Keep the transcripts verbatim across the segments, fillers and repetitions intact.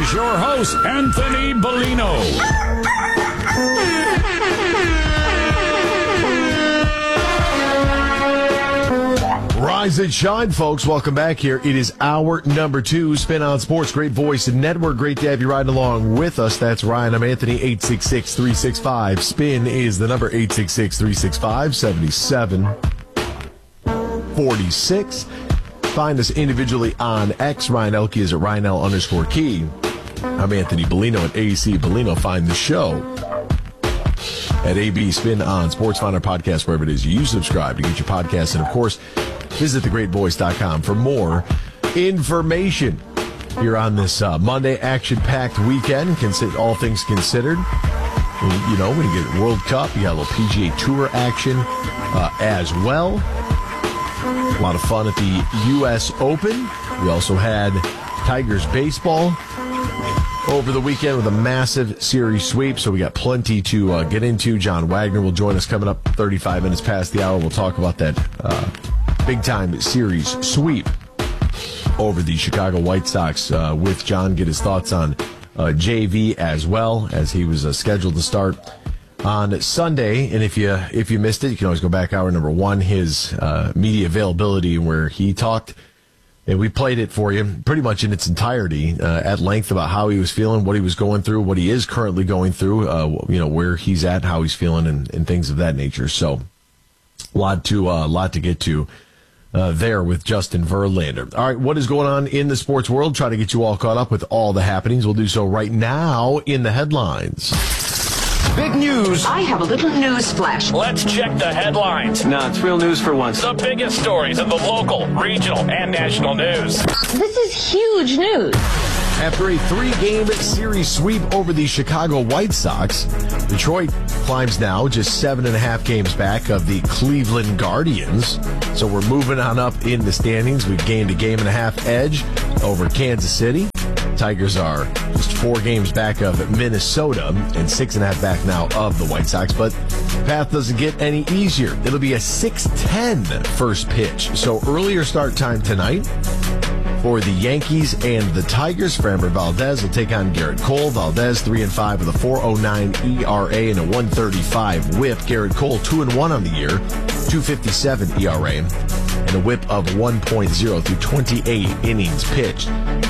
Here's your host, Anthony Bellino. Rise and shine, folks. Welcome back here. It is hour number two, Spin on Sports. Great voice and network. Great to have you riding along with us. That's Ryan. I'm Anthony. eight six six, three six five. Spin is the number eight six six, three six five, seven seven four six. Find us individually on X. Ryan Elke is at Ryan L underscore key. I'm Anthony Bellino at A C Bellino. Find the show at A B Spin on Sports. Find our podcast wherever it is you subscribe to get your podcast. And, of course, visit the great voice dot com for more information. Here on this uh, Monday action-packed weekend, consider, all things considered. You know, when you get World Cup, you got a little P G A Tour action uh, as well. A lot of fun at the U S Open. We also had Tigers baseball over the weekend with a massive series sweep, so we got plenty to uh, get into. John Wagner will join us coming up thirty-five minutes past the hour. We'll talk about that uh, big-time series sweep over the Chicago White Sox uh, with John, get his thoughts on uh, J V as well, as he was uh, scheduled to start on Sunday. And if you if you missed it, you can always go back hour number one, his uh, media availability, where he talked, and we played it for you pretty much in its entirety uh, at length about how he was feeling, what he was going through, what he is currently going through, uh, you know, where he's at, how he's feeling, and, and things of that nature. So a lot to uh, lot to get to uh, there with Justin Verlander. All right, what is going on in the sports world? Try to get you all caught up with all the happenings. We'll do so right now in the headlines. Big news. I have a little news flash. Let's check the headlines. No, it's real news for once. The biggest stories in the local, regional, and national news. This is huge news. After a three-game series sweep over the Chicago White Sox, Detroit climbs now just seven and a half games back of the Cleveland Guardians. So we're moving on up in the standings. We've gained a game and a half edge over Kansas City. Tigers are just four games back of Minnesota and six and a half back now of the White Sox. But the path doesn't get any easier. It'll be a six ten first pitch. So earlier start time tonight for the Yankees and the Tigers. Framber Valdez will take on Garrett Cole. Valdez three and five with a four oh nine E R A and a one thirty-five whip. Garrett Cole two and one on the year, two fifty-seven E R A and a whip of one point oh through twenty-eight innings pitched.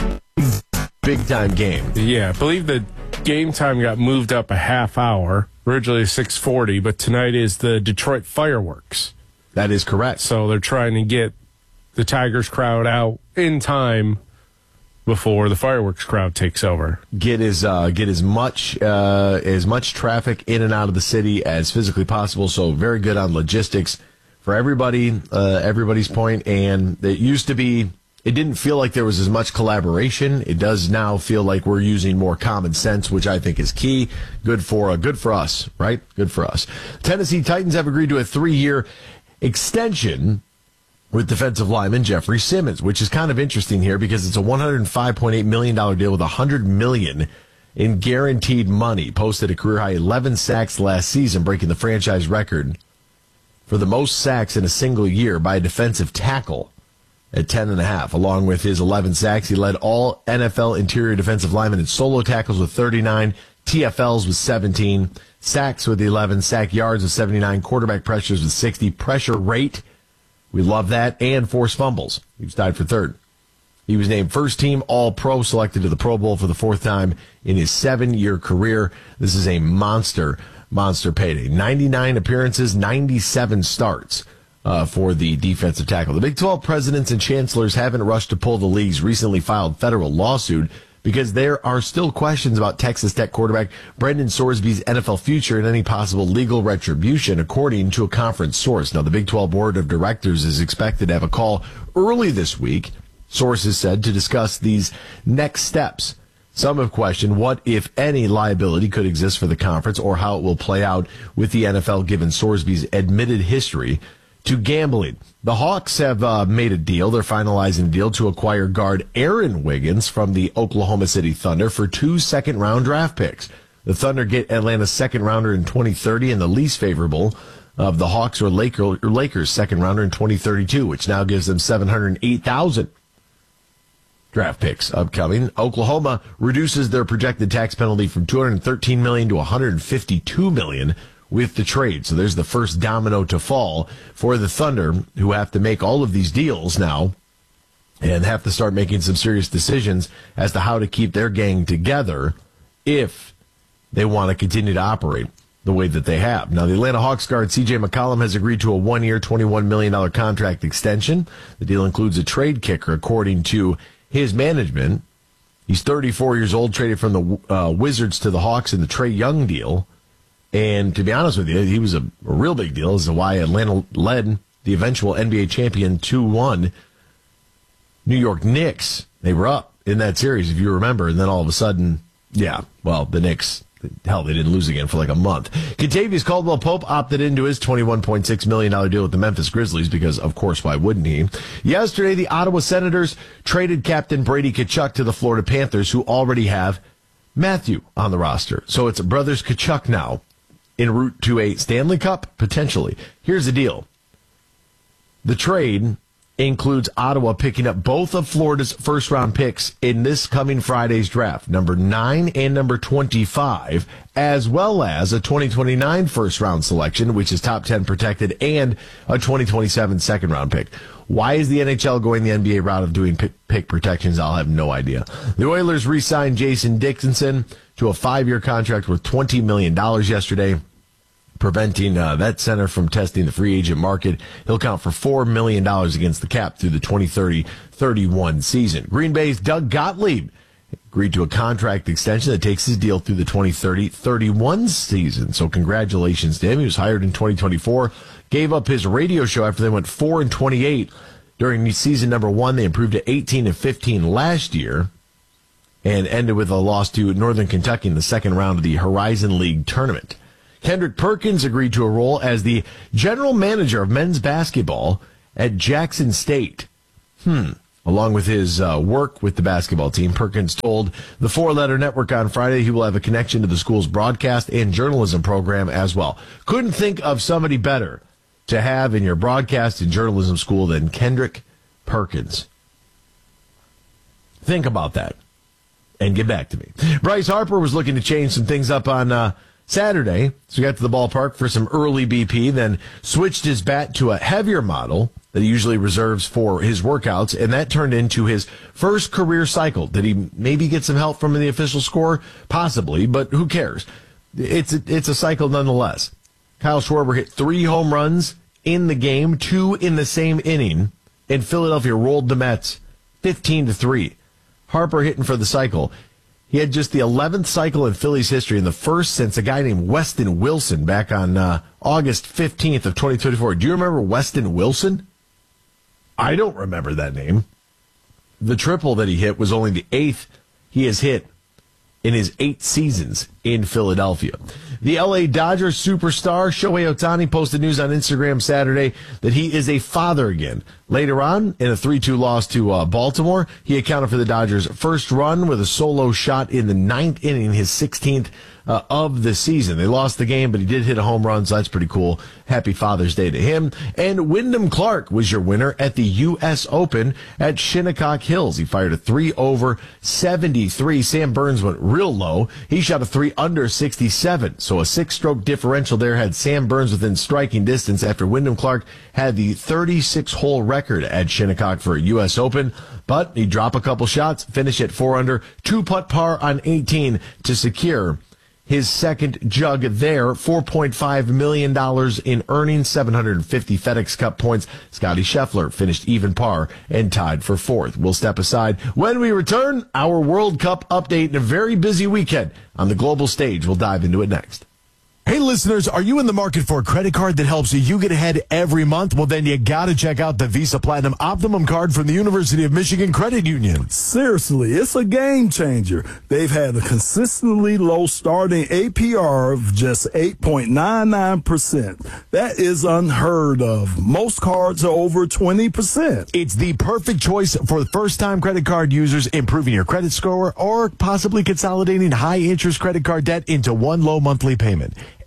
Big time game. Yeah, I believe the game time got moved up a half hour. Originally six forty, but tonight is the Detroit fireworks. That is correct. So they're trying to get the Tigers crowd out in time before the fireworks crowd takes over. Get as uh, get as much uh, as much traffic in and out of the city as physically possible. So very good on logistics for everybody. Uh, everybody's point, and it used to be. It didn't feel like there was as much collaboration. It does now feel like we're using more common sense, which I think is key. Good for uh, good for us, right? Good for us. Tennessee Titans have agreed to a three-year extension with defensive lineman Jeffrey Simmons, which is kind of interesting here because it's a one hundred five point eight million dollars deal with one hundred million dollars in guaranteed money. Posted a career-high eleven sacks last season, breaking the franchise record for the most sacks in a single year by a defensive tackle at ten and a half. Along with his eleven sacks, he led all N F L interior defensive linemen in solo tackles with thirty-nine, T F Ls with seventeen, sacks with eleven, sack yards with seventy-nine, quarterback pressures with sixty, pressure rate, we love that, and forced fumbles. He was tied for third. He was named first team All-Pro, selected to the Pro Bowl for the fourth time in his seven-year career. This is a monster, monster payday. ninety-nine appearances, ninety-seven starts. Uh, for the defensive tackle. The Big twelve presidents and chancellors haven't rushed to pull the league's recently filed federal lawsuit because there are still questions about Texas Tech quarterback Brendan Sorsby's N F L future and any possible legal retribution, according to a conference source. Now, the Big twelve Board of Directors is expected to have a call early this week, sources said, to discuss these next steps. Some have questioned what, if any, liability could exist for the conference or how it will play out with the N F L given Sorsby's admitted history to gambling. The Hawks have uh, made a deal. They're finalizing a deal to acquire guard Aaron Wiggins from the Oklahoma City Thunder for two second-round draft picks. The Thunder get Atlanta's second-rounder in twenty thirty and the least favorable of the Hawks or Lakers' second-rounder in twenty thirty-two, which now gives them seven hundred eight thousand dollars draft picks upcoming. Oklahoma reduces their projected tax penalty from two hundred thirteen million dollars to one hundred fifty-two million dollars with the trade. So there's the first domino to fall for the Thunder, who have to make all of these deals now and have to start making some serious decisions as to how to keep their gang together if they want to continue to operate the way that they have. Now, the Atlanta Hawks guard C J McCollum has agreed to a one-year, twenty-one million dollars contract extension. The deal includes a trade kicker, according to his management. He's thirty-four years old, traded from the uh, Wizards to the Hawks in the Trae Young deal. And to be honest with you, he was a, a real big deal as to why Atlanta led the eventual N B A champion two one New York Knicks. They were up in that series, if you remember, and then all of a sudden, yeah, well, the Knicks, hell, they didn't lose again for like a month. Kentavious Caldwell-Pope opted into his twenty-one point six million dollars deal with the Memphis Grizzlies because, of course, why wouldn't he? Yesterday, the Ottawa Senators traded captain Brady Tkachuk to the Florida Panthers, who already have Matthew on the roster. So it's brothers Tkachuk now en route to a Stanley Cup, potentially. Here's the deal. The trade includes Ottawa picking up both of Florida's first-round picks in this coming Friday's draft, number nine and number twenty-five, as well as a twenty twenty-nine first-round selection, which is top ten protected, and a twenty twenty-seven second-round pick. Why is the N H L going the N B A route of doing pick, pick protections? I'll have no idea. The Oilers re-signed Jason Dickinson to a five-year contract worth twenty million dollars yesterday, preventing uh, that center from testing the free agent market. He'll count for four million dollars against the cap through the twenty thirty thirty-one season. Green Bay's Doug Gottlieb agreed to a contract extension that takes his deal through the twenty thirty thirty-one season. So congratulations to him. He was hired in twenty twenty-four, gave up his radio show after they went four and twenty-eight during season number one. They improved to eighteen and fifteen last year and ended with a loss to Northern Kentucky in the second round of the Horizon League tournament. Kendrick Perkins agreed to a role as the general manager of men's basketball at Jackson State. Hmm. Along with his uh, work with the basketball team, Perkins told the Four-Letter Network on Friday he will have a connection to the school's broadcast and journalism program as well. Couldn't think of somebody better to have in your broadcast and journalism school than Kendrick Perkins. Think about that and get back to me. Bryce Harper was looking to change some things up on uh, Saturday, so he got to the ballpark for some early B P, then switched his bat to a heavier model that he usually reserves for his workouts, and that turned into his first career cycle. Did he maybe get some help from the official score? Possibly, but who cares? It's a, it's a cycle nonetheless. Kyle Schwarber hit three home runs in the game, two in the same inning, and Philadelphia rolled the Mets fifteen to three. Harper hitting for the cycle. He had just the eleventh cycle in Phillies history and the first since a guy named Weston Wilson back on uh, August fifteenth of twenty twenty-four. Do you remember Weston Wilson? I don't remember that name. The triple that he hit was only the eighth he has hit in his eight seasons in Philadelphia. The L A Dodgers superstar Shohei Ohtani posted news on Instagram Saturday that he is a father again. Later on, in a three two loss to uh, Baltimore, he accounted for the Dodgers' first run with a solo shot in the ninth inning, his sixteenth uh, of the season. They lost the game, but he did hit a home run, so that's pretty cool. Happy Father's Day to him. And Wyndham Clark was your winner at the U S Open at Shinnecock Hills. He fired a three over seventy-three. Sam Burns went real low. He shot a three under sixty-seven. So a six-stroke differential there had Sam Burns within striking distance after Wyndham Clark had the thirty-six hole record at Shinnecock for a U S Open. But he dropped a couple shots, finish at four under, two putt par on eighteen to secure his second jug there, four point five million dollars in earnings, seven hundred fifty FedEx Cup points. Scotty Scheffler finished even par and tied for fourth. We'll step aside. When we return, our World Cup update and a very busy weekend on the global stage. We'll dive into it next. Hey, listeners, are you in the market for a credit card that helps you get ahead every month? Well, then you got to check out the Visa Platinum Optimum card from the University of Michigan Credit Union. Seriously, it's a game changer. They've had a consistently low starting A P R of just eight point nine nine percent. That is unheard of. Most cards are over twenty percent. It's the perfect choice for first-time credit card users, improving your credit score or possibly consolidating high-interest credit card debt into one low monthly payment.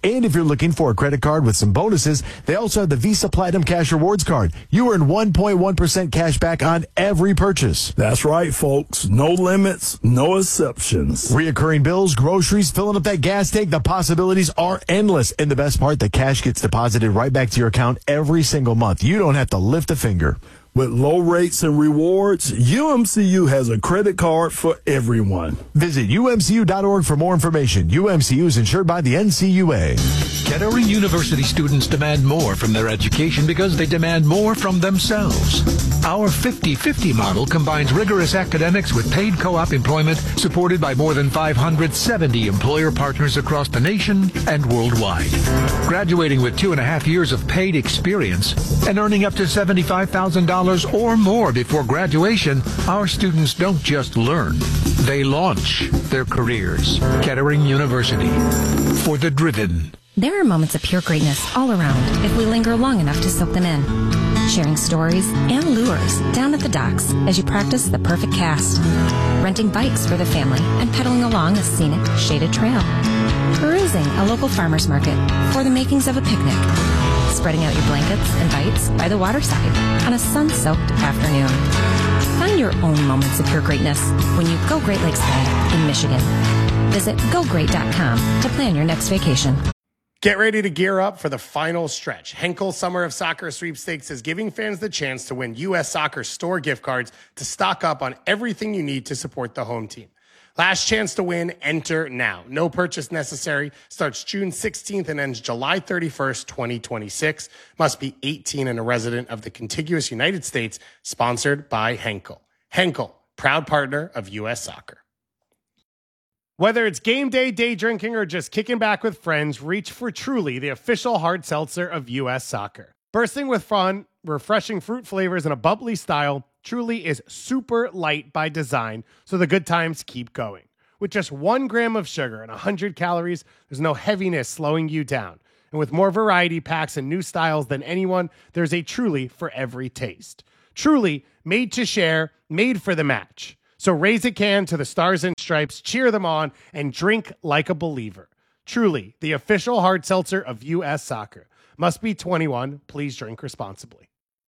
And if you're looking for a credit card with some bonuses, they also have the Visa Platinum Cash Rewards Card. You earn one point one percent cash back on every purchase. That's right, folks. No limits, no exceptions. Reoccurring bills, groceries, filling up that gas tank, the possibilities are endless. And the best part, the cash gets deposited right back to your account every single month. You don't have to lift a finger. With low rates and rewards, U M C U has a credit card for everyone. Visit U M C U dot org for more information. U M C U is insured by the N C U A. Kettering University students demand more from their education because they demand more from themselves. Our fifty-fifty model combines rigorous academics with paid co-op employment supported by more than five hundred seventy employer partners across the nation and worldwide. Graduating with two and a half years of paid experience and earning up to seventy-five thousand dollars or more before graduation, our students don't just learn, they launch their careers. Kettering University, for the driven. There are moments of pure greatness all around if we linger long enough to soak them in. Sharing stories and lures down at the docks as you practice the perfect cast. Renting bikes for the family and pedaling along a scenic, shaded trail. Perusing a local farmer's market for the makings of a picnic. Spreading out your blankets and bites by the waterside on a sun-soaked afternoon. Find your own moments of pure greatness when you go Great Lakes Bay in Michigan. Visit go great dot com to plan your next vacation. Get ready to gear up for the final stretch. Henkel Summer of Soccer Sweepstakes is giving fans the chance to win U S Soccer store gift cards to stock up on everything you need to support the home team. Last chance to win, enter now. No purchase necessary. Starts June sixteenth and ends July thirty-first, twenty twenty-six. Must be eighteen and a resident of the contiguous United States. Sponsored by Henkel. Henkel, proud partner of U S Soccer. Whether it's game day, day drinking, or just kicking back with friends, reach for Truly, the official hard seltzer of U S Soccer. Bursting with fun, refreshing fruit flavors, and a bubbly style, Truly is super light by design, so the good times keep going. With just one gram of sugar and one hundred calories, there's no heaviness slowing you down. And with more variety packs and new styles than anyone, there's a Truly for every taste. Truly, made to share, made for the match. So raise a can to the Stars and Stripes, cheer them on, and drink like a believer. Truly, the official hard seltzer of U S Soccer. Must be twenty-one. Please drink responsibly.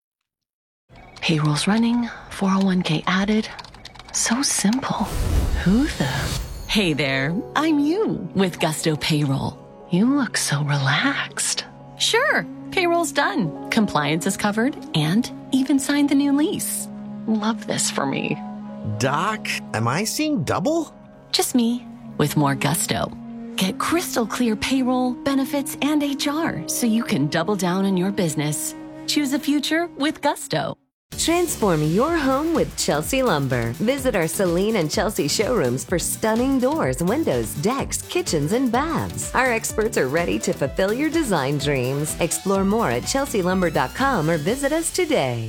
Payroll's running, four oh one k added. So simple. Who the? Hey there, I'm you with Gusto Payroll. You look so relaxed. Sure, payroll's done. Compliance is covered and even signed the new lease. Love this for me. Doc, am I seeing double? Just me with more gusto. Get crystal clear payroll, benefits, and H R so you can double down on your business. Choose a future with Gusto. Transform your home with Chelsea Lumber. Visit our Celine and Chelsea showrooms for stunning doors, windows, decks, kitchens, and baths. Our experts are ready to fulfill your design dreams. Explore more at chelsea lumber dot com or visit us today.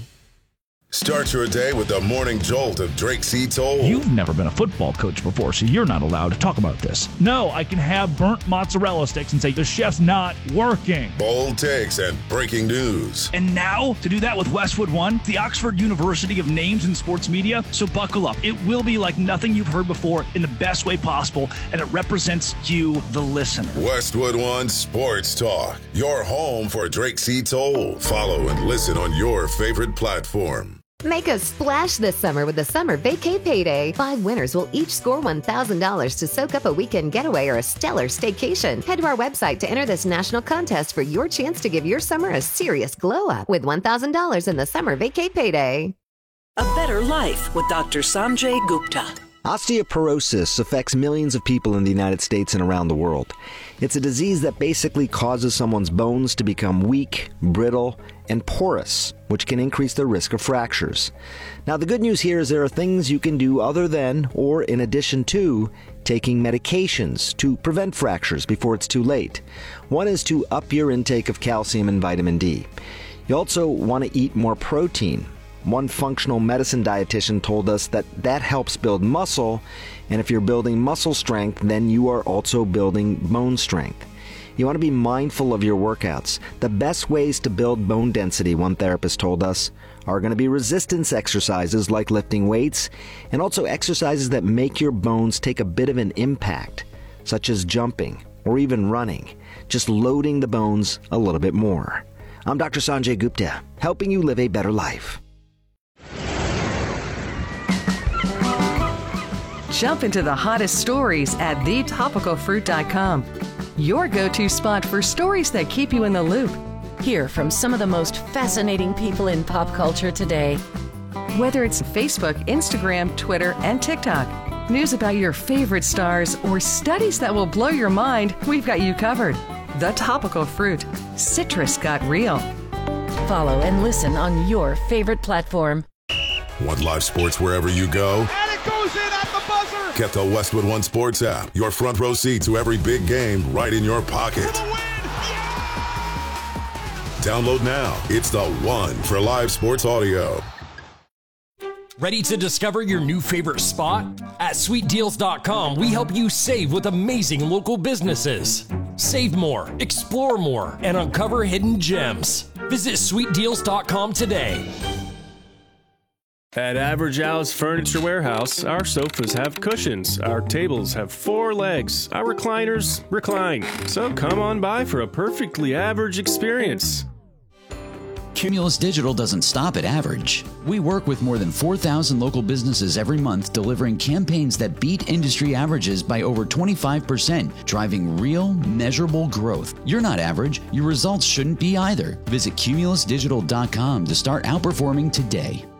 Start your day with the morning jolt of Drake C. Toll. You've never been a football coach before, so you're not allowed to talk about this. No, I can have burnt mozzarella sticks and say the chef's not working. Bold takes and breaking news. And now, to do that with Westwood One, the Oxford University of Names in Sports Media. So buckle up. It will be like nothing you've heard before in the best way possible, and it represents you, the listener. Westwood One Sports Talk, your home for Drake C. Toll. Follow and listen on your favorite platform. Make a splash this summer with the Summer Vacay Payday. Five winners will each score one thousand dollars to soak up a weekend getaway or a stellar staycation. Head to our website to enter this national contest for your chance to give your summer a serious glow up with one thousand dollars in the Summer Vacay Payday. A better life with Doctor Sanjay Gupta. Osteoporosis affects millions of people in the United States and around the world. It's a disease that basically causes someone's bones to become weak, brittle, and porous, which can increase the risk of fractures. Now, the good news here is there are things you can do other than, or in addition to, taking medications to prevent fractures before it's too late. One is to up your intake of calcium and vitamin D. You also want to eat more protein. One functional medicine dietitian told us that that helps build muscle, and if you're building muscle strength, then you are also building bone strength. You want to be mindful of your workouts. The best ways to build bone density, one therapist told us, are going to be resistance exercises like lifting weights, and also exercises that make your bones take a bit of an impact, such as jumping or even running. just loading the bones a little bit more. I'm Doctor Sanjay Gupta, helping you live a better life. Jump into the hottest stories at the topical fruit dot com. Your go-to spot for stories that keep you in the loop. Hear from some of the most fascinating people in pop culture today. Whether it's Facebook, Instagram, Twitter, and TikTok, news about your favorite stars, or studies that will blow your mind, we've got you covered. The Topical Fruit. Citrus got real. Follow and listen on your favorite platform. Want live sports wherever you go? And it goes in at the buzzer! Get the Westwood One Sports app. Your front row seat to every big game right in your pocket. Download now. It's the one for live sports audio. Ready to discover your new favorite spot? At sweet deals dot com, we help you save with amazing local businesses. Save more, explore more, and uncover hidden gems. Visit sweet deals dot com today. At Average Al's Furniture Warehouse, our sofas have cushions, our tables have four legs, our recliners recline. So come on by for a perfectly average experience. Cumulus Digital doesn't stop at average. We work with more than four thousand local businesses every month, delivering campaigns that beat industry averages by over twenty-five percent, driving real, measurable growth. You're not average. Your results shouldn't be either. Visit cumulus digital dot com to start outperforming today.